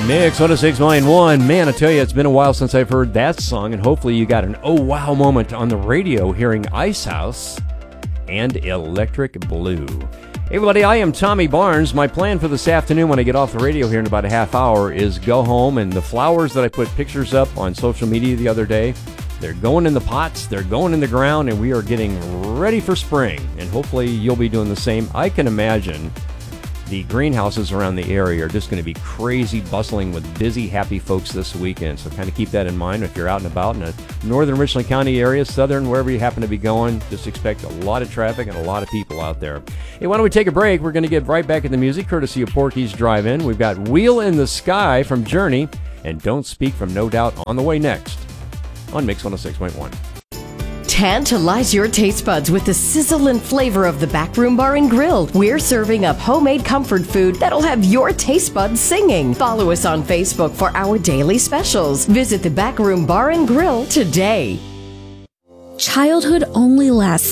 Mix 106.1. Man, I tell you, it's been a while since I've heard that song, and hopefully you got an oh wow moment on the radio hearing Ice House and Electric Blue. Hey everybody, I am Tommy Barnes. My plan for this afternoon when I get off the radio here in about a half hour is go home, and the flowers that I put pictures up on social media the other day, they're going in the pots, they're going in the ground, and we are getting ready for spring. And hopefully you'll be doing the same. I can imagine the greenhouses around the area are just going to be crazy, bustling with busy, happy folks this weekend. So kind of keep that in mind if you're out and about in the northern Richland County area, southern, wherever you happen to be going. Just expect a lot of traffic and a lot of people out there. Hey, why don't we take a break? We're going to get right back in the music, courtesy of Porky's Drive-In. We've got Wheel in the Sky from Journey and Don't Speak from No Doubt on the way next on Mix 106.1. Tantalize your taste buds with the sizzle and flavor of the Backroom Bar and Grill. We're serving up homemade comfort food that'll have your taste buds singing. Follow us on Facebook for our daily specials. Visit the Backroom Bar and Grill today. Childhood only lasts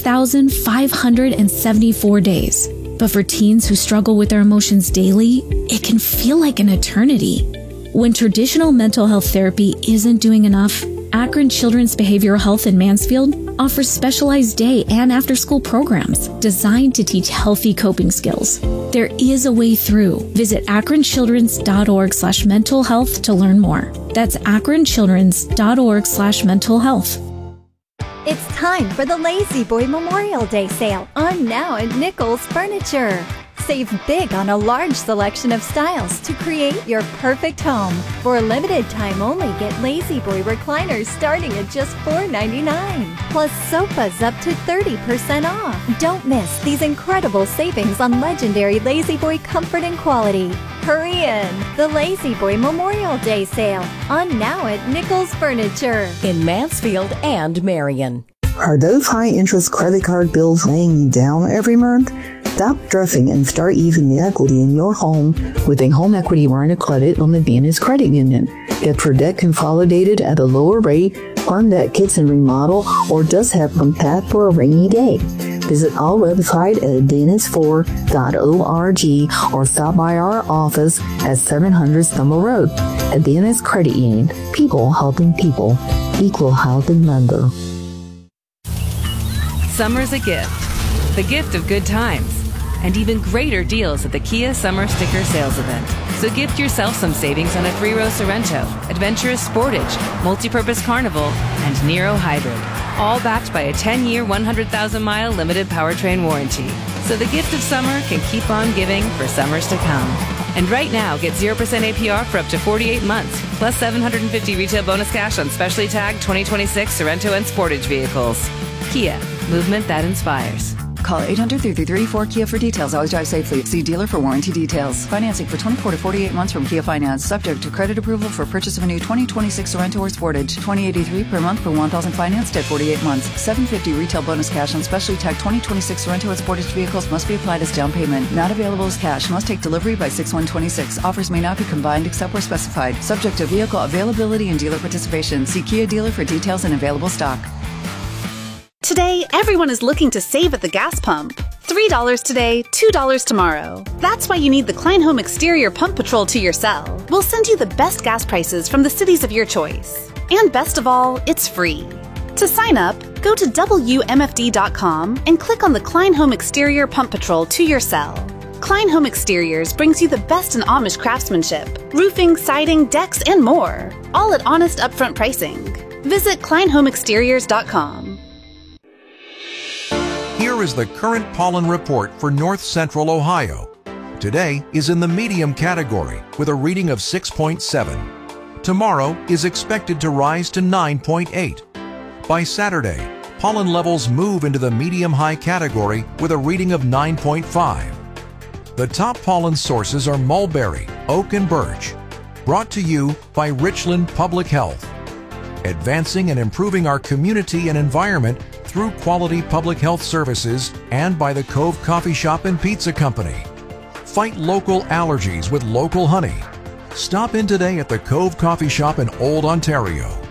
6,574 days. But for teens who struggle with their emotions daily, it can feel like an eternity. When traditional mental health therapy isn't doing enough, Akron Children's Behavioral Health in Mansfield offers specialized day and after-school programs designed to teach healthy coping skills. There is a way through. Visit akronchildrens.org/mental health to learn more. That's akronchildrens.org/mental health. It's time for the Lazy Boy Memorial Day sale on now at Nichols Furniture. Save big on a large selection of styles to create your perfect home. For a limited time only, get Lazy Boy recliners starting at just $4.99. Plus sofas up to 30% off. Don't miss these incredible savings on legendary Lazy Boy comfort and quality. Hurry in! The Lazy Boy Memorial Day sale on now at Nichols Furniture In Mansfield and Marion. Are those high-interest credit card bills weighing you down every month? Stop stressing and start using the equity in your home with a home equity line of credit on the Venus Credit Union. Get your debt consolidated at a lower rate, fund that kitchen remodel, or just have some cash for a rainy day. Visit our website at venus4.org or stop by our office at 700 Stumble Road. At Venus Credit Union, people helping people. Equal housing lender. Summer's a gift. The gift of good times. And even greater deals at the Kia Summer Sticker Sales Event. So gift yourself some savings on a 3-row Sorrento, Adventurous Sportage, Multi-Purpose Carnival, and Nero Hybrid. All backed by a 10-year, 100,000-mile limited powertrain warranty. So the gift of summer can keep on giving for summers to come. And right now, get 0% APR for up to 48 months, plus $750 retail bonus cash on specially tagged 2026 Sorrento and Sportage vehicles. Kia, movement that inspires. Call 800-333-4KIA for details. Always drive safely. See dealer for warranty details. Financing for 24 to 48 months from Kia Finance. Subject to credit approval for purchase of a new 2026 Sorrento or Sportage. $20.83 per month for 1,000 financed at 48 months. $750 retail bonus cash on specially tagged 2026 Sorrento and Sportage vehicles must be applied as down payment. Not available as cash. Must take delivery by 6/1/26. Offers may not be combined except where specified. Subject to vehicle availability and dealer participation. See Kia dealer for details and available stock. Today, everyone is looking to save at the gas pump. $3 today, $2 tomorrow. That's why you need the Klein Home Exterior Pump Patrol to your cell. We'll send you the best gas prices from the cities of your choice. And best of all, it's free. To sign up, go to WMFD.com and click on the Klein Home Exterior Pump Patrol to your cell. Klein Home Exteriors brings you the best in Amish craftsmanship, roofing, siding, decks, and more. All at honest upfront pricing. Visit KleinHomeExteriors.com. Here is the current pollen report for North Central Ohio. Today is in the medium category with a reading of 6.7. Tomorrow is expected to rise to 9.8. By Saturday, pollen levels move into the medium-high category with a reading of 9.5. The top pollen sources are mulberry, oak, and birch. Brought to you by Richland Public Health. Advancing and improving our community and environment through quality public health services and by the Cove Coffee Shop and Pizza Company. Fight local allergies with local honey. Stop in today at the Cove Coffee Shop in Old Ontario.